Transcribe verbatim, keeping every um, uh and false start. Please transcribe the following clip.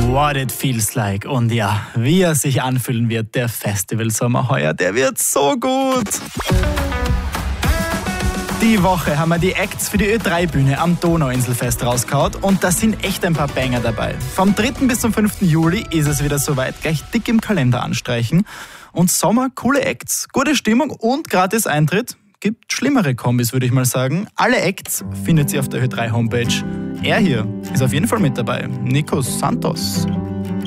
What it feels like. Und ja, wie er sich anfühlen wird, der Festivalsommer heuer, der wird so gut. Die Woche haben wir die Acts für die Ö drei Bühne am Donauinselfest rausgehauen und da sind echt ein paar Banger dabei. Vom dritten bis zum fünften Juli ist es wieder soweit, gleich dick im Kalender anstreichen. Und Sommer, coole Acts, gute Stimmung und gratis Eintritt. Gibt schlimmere Kombis, würde ich mal sagen. Alle Acts findet ihr auf der Ö drei Homepage. Er hier ist auf jeden Fall mit dabei, Nico Santos.